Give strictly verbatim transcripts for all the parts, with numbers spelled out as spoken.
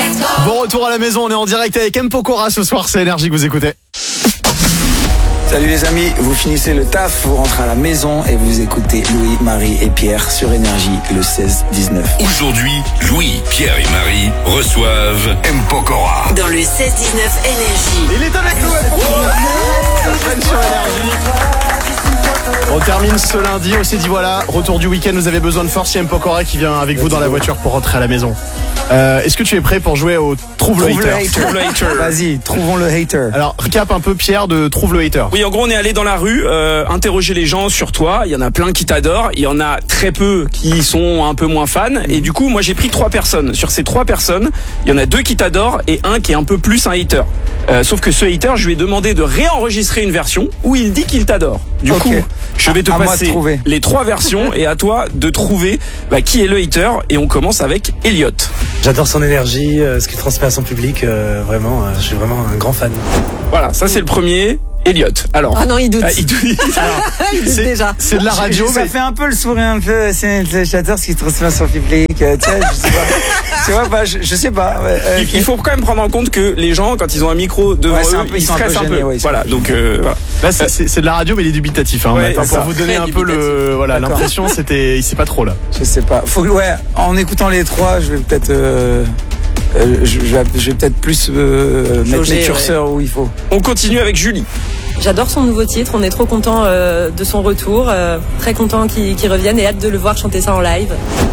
Bon retour à la maison, on est en direct avec M. Pokora ce soir, c'est Énergie que vous écoutez. Salut les amis, vous finissez le taf, vous rentrez à la maison et vous écoutez Louis, Marie et Pierre sur Énergie le seize dix-neuf. Aujourd'hui, Louis, Pierre et Marie reçoivent M. Pokora. Dans le seize dix-neuf Énergie. Il est avec nous, M. Pokora sur Énergie. On termine ce lundi, on s'est dit voilà, retour du week-end, vous avez besoin de force, il y a M. Pokora qui vient avec vous dans la voiture pour rentrer à la maison. Euh, est-ce que tu es prêt pour jouer au Trouve, Trouve le hater, Trouve le hater. Vas-y, trouvons le hater. Alors, recap un peu Pierre de Trouve le hater. Oui, en gros, on est allé dans la rue, euh, interroger les gens sur toi. Il y en a plein qui t'adorent, il y en a très peu qui sont un peu moins fans. Et du coup, moi, j'ai pris trois personnes. Sur ces trois personnes, il y en a deux qui t'adorent et un qui est un peu plus un hater. Euh, sauf que ce hater, je lui ai demandé de réenregistrer une version où il dit qu'il t'adore. Du Ok. coup, je vais te À- à moi de passer trouver. les trois versions et à toi de trouver bah, qui est le hater. Et on commence avec Elliot. J'adore son énergie, euh, ce qu'il transmet à son public, euh, vraiment, euh, je suis vraiment un grand fan. Voilà, ça c'est le premier. Elliot. Alors. Ah non, il doute. Ah, il doute. Il doute C'est- déjà. C'est de la radio, Ça mais fait un peu le sourire un peu, c'est le chateur ce qui se transmet sur le public, euh, tu sais, je sais pas. Tu vois, bah, je, je sais pas. Ouais, euh, Il il faut quand même prendre en compte que les gens, quand ils ont un micro devant Ouais, c'est eux, un peu- ils ils sont un peu stressent un peu. gênés, ouais, ils sont Voilà, un peu donc euh, voilà. là c'est- c'est c'est de la radio, mais il est dubitatif. Hein, Ouais, Matin, c'est pour ça. vous donner Très un peu le, dubitatif. voilà, D'accord. l'impression, c'était, il sait pas trop là. Je sais pas. Faut que, ouais, en écoutant les trois, je vais peut-être, euh, euh, je, je vais, je vais peut-être plus euh, mettre Jauger, les curseurs où il faut. On continue avec Julie. J'adore son nouveau titre, on est trop content euh, de son retour, euh, très content qu'il qu'il revienne et hâte de le voir chanter ça en live.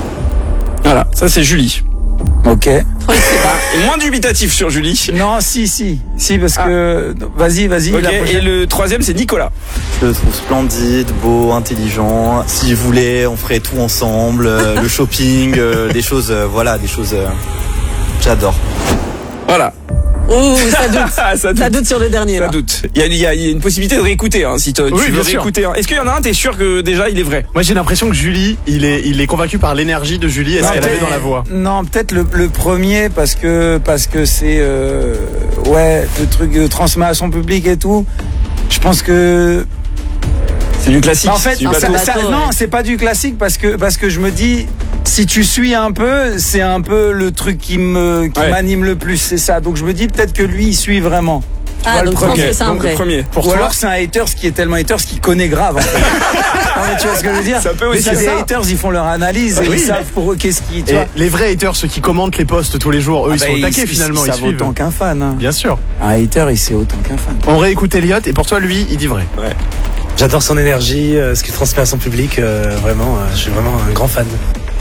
Voilà, ça c'est Julie. Ok. Et moins dubitatif sur Julie. Non, si, si, si, parce que, vas-y, vas-y. Ok, la et prochaine. le troisième c'est Nicolas. Je le trouve splendide, beau, intelligent. S'il voulait, on ferait tout ensemble. euh, le shopping, euh, des choses, euh, voilà, des choses. euh, j'adore. Voilà. Ouh, ça doute. ça doute. Ça doute sur le dernier Ça là. doute. Il y a, il y a- il y a une possibilité de réécouter hein, si te- Oui, tu veux bien sûr. réécouter. hein. Est-ce qu'il y en a un, t'es sûr que déjà il est vrai? Moi j'ai l'impression que Julie, il est, il est convaincu par l'énergie de Julie et ce Non, qu'elle avait peut-être- dans la voix. Non, peut-être le, le premier parce que parce que c'est euh, ouais le truc euh, transmet à son public et tout. Je pense que C'est du classique. en fait c'est du un ça- bateau. bateau, ça- ouais. non c'est pas du classique parce que parce que je me dis si tu suis un peu c'est un peu le truc qui me qui Ouais. m'anime le plus c'est ça donc je me dis peut-être que lui il suit vraiment. Tu Ah, vois, le donc premier. je pense que c'est un Donc le vrai. premier. Pour Ou toi, alors c'est un hater ce qui est tellement hater ce qui connaît grave. En fait. Non, mais tu vois ce que je veux dire? Ça peut Mais aussi ça, être des ça. haters ils font leur analyse et Oui. ils savent pour eux qu'est-ce qui tu et vois. les vrais haters, ceux qui commentent les posts tous les jours, eux ils Ah sont bah, au taquet ils- finalement, ils ils savent suivent. autant qu'un fan. Hein. Bien sûr. Un hater, il sait autant qu'un fan. On réécoute Elliot et pour toi, lui, il dit vrai. J'adore son énergie, euh, ce qu'il transmet à son public, euh, vraiment, euh, je suis vraiment un grand fan.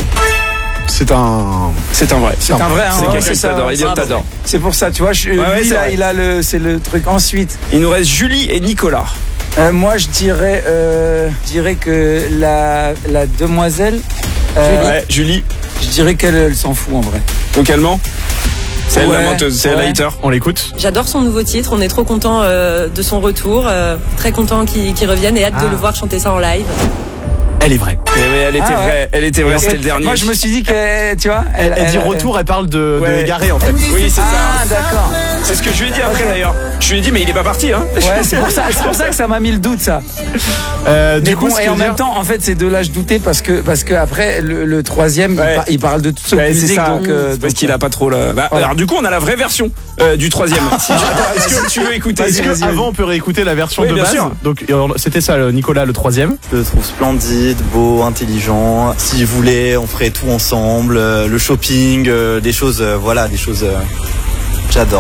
C'est un. C'est un vrai. C'est un vrai, hein, C'est ouais, quelqu'un c'est qui ça. t'adore. Elliot Bravo. t'adore. C'est pour ça, tu vois, je, Ouais, ouais, lui, c'est là, vrai. il a le, c'est le truc. Ensuite, Il nous reste Julie et Nicolas. euh, moi, je dirais, euh, je dirais que la, la demoiselle, euh, Ouais, Julie. je dirais qu'elle elle s'en fout en vrai. Localement. C'est elle Ouais, la menteuse, c'est elle la ouais. hater. On l'écoute. J'adore son nouveau titre, on est trop content euh, de son retour, euh, très content qu'il qu'il revienne et hâte de Ah. le voir chanter ça en live. Elle est vraie. Eh oui, elle était Ah ouais. vraie, elle était vraie, En c'était fait, le dernier. Moi, je me suis dit que, tu vois, elle, Elle dit retour, elle parle de, Ouais. de Garé en fait. Oui, c'est Ah, ça. d'accord. C'est ce que je lui ai dit après d'ailleurs. Je lui ai dit, mais il est pas parti, hein. Ouais, c'est pour ça, c'est pour ça que ça m'a mis le doute, ça. Euh, Mais du coup, bon, ce et qui en veut même dire- temps, en fait, ces deux-là, je doutais parce que, parce que après, le, le troisième, il Ouais. par- il, parle de toute cette Ouais, c'est musique, ça. donc, euh, C'est parce donc, qu'il a pas trop la. Bah, Voilà. Alors du coup, on a la vraie version euh, du troisième. Si tu- Est-ce que tu veux écouter Est-ce Vas-y, que vas-y, avant on peut réécouter la version Oui, de bien base sûr. Donc euh, c'était ça, le Nicolas, le troisième. Je le trouve splendide, beau, intelligent. S'il voulait, on ferait tout ensemble. euh, le shopping, euh, des choses, euh, voilà, des choses. euh, j'adore.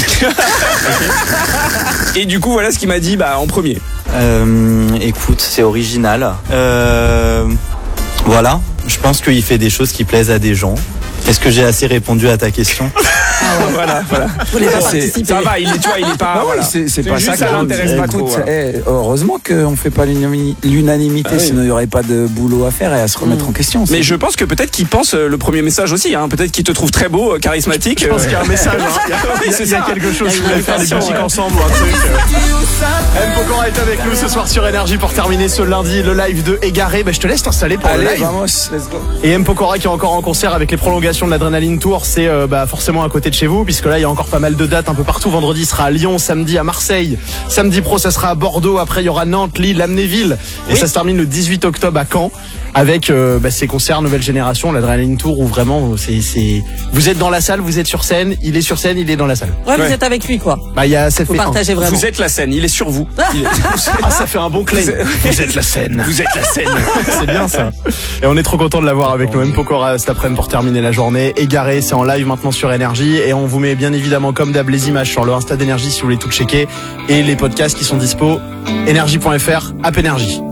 Et du coup, voilà ce qu'il m'a dit bah, en premier. Euh, écoute, c'est original. Euh, voilà, je pense qu'il fait des choses qui plaisent à des gens. Est-ce que j'ai assez répondu à ta question? Voilà, voilà. Vous voulez pas C'est- participer. Ça va, il est, tu vois, il est pas. Ah ouais, voilà. c'est c'est pas juste, ça ça qui l'intéresse pas Écoute, trop. voilà. eh, heureusement qu'on fait pas l'unami- l'unanimité, Ah oui. sinon il n'y aurait pas de boulot à faire et à se remettre en question. Mais c'est- je pense que peut-être qu'il pense euh, le premier message aussi. Hein. Peut-être qu'il te trouve très beau, euh, charismatique. Je pense euh, qu'il y a un message. hein. Il y a, Oui, il y a- c'est il y a ça. quelque chose. Il y a Si une vous voulez faire des invitation, musiques ouais. ensemble ou un truc. euh. M. Pokora est avec nous ce soir sur Énergie pour terminer ce lundi le live de Égaré. Bah, je te laisse t'installer pour le Allez, live. vamos, let's go. Et M. Pokora qui est encore en concert avec les prolongations l'organisation de l'Adrénaline Tour, c'est euh, bah, forcément à côté de chez vous, puisque là il y a encore pas mal de dates un peu partout. Vendredi sera à Lyon, samedi à Marseille, samedi pro ça sera à Bordeaux, après il y aura Nantes, Lille, Amnéville, et oui. ça se termine le dix-huit octobre à Caen avec euh, bah, ces concerts nouvelle génération, l'Adrénaline Tour, où vraiment c'est, c'est vous êtes dans la salle, vous êtes sur scène, il est sur scène, il est dans la salle. Ouais, ouais. vous êtes avec lui quoi. Bah il y a cette vous partagez vraiment. Vous êtes la scène, il est sur vous. Il est... ah ça fait un bon claim. Vous êtes la scène. Vous êtes la scène. C'est bien ça. Et on est trop content de l'avoir avec nous, M. Pokora cet après-midi pour terminer la journée. Égaré, c'est en live maintenant sur Énergie et on vous met bien évidemment comme d'hab les images sur le Insta d'Énergie si vous voulez tout checker et les podcasts qui sont dispo énergie point f r, app Énergie.